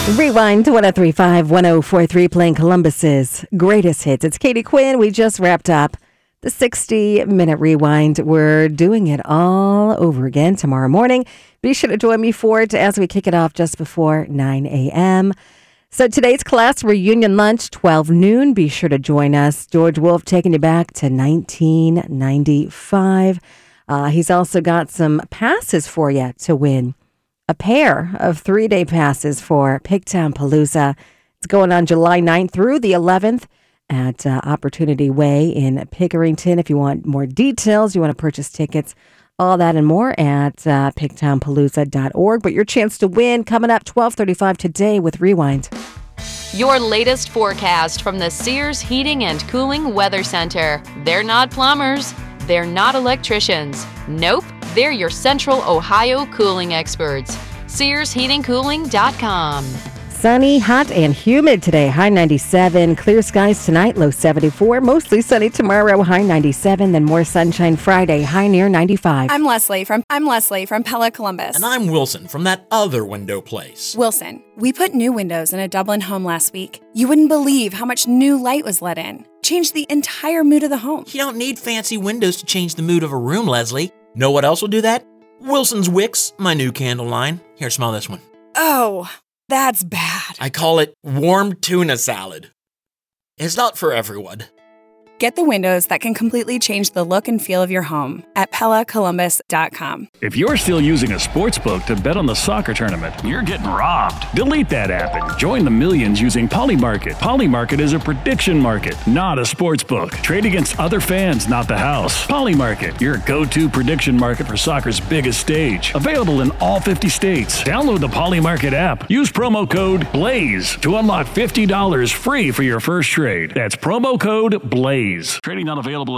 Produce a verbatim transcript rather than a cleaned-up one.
Rewind to one oh three point five, one oh four point three, playing Columbus's greatest hits. It's Katie Quinn. We just wrapped up the sixty-minute rewind. We're doing it all over again tomorrow morning. Be sure to join me for it as we kick it off just before nine a.m. So today's class reunion lunch, twelve noon. Be sure to join us. George Wolf taking you back to nineteen ninety-five. Uh, he's also got some passes for you to win. A pair of three-day passes for Pigtown Palooza. It's going on July ninth through the eleventh at uh, Opportunity Way in Pickerington. If you want more details, you want to purchase tickets, all that and more at uh, pigtown palooza dot org. But your chance to win coming up twelve thirty-five today with Rewind. Your latest forecast from the Sears Heating and Cooling Weather Center. They're not plumbers. They're not electricians. Nope. They're your Central Ohio cooling experts. Sears Heating Cooling dot com. Sunny, hot, and humid today. High ninety-seven. Clear skies tonight. Low seventy-four. Mostly sunny tomorrow. High ninety-seven. Then more sunshine Friday. High near ninety-five. I'm Leslie from I'm Leslie from Pella Columbus. And I'm Wilson from that other window place. Wilson, we put new windows in a Dublin home last week. You wouldn't believe how much new light was let in. Changed the entire mood of the home. You don't need fancy windows to change the mood of a room, Leslie. Know what else will do that? Wilson's Wicks, my new candle line. Here, smell this one. Oh, that's bad. I call it warm tuna salad. It's not for everyone. Get the windows that can completely change the look and feel of your home at Pella Columbus dot com. If you're still using a sportsbook to bet on the soccer tournament, you're getting robbed. Delete that app and join the millions using Polymarket. Polymarket is a prediction market, not a sportsbook. Trade against other fans, not the house. Polymarket, your go-to prediction market for soccer's biggest stage. Available in all fifty states. Download the Polymarket app. Use promo code BLAZE to unlock fifty dollars free for your first trade. That's promo code BLAZE. Trading not available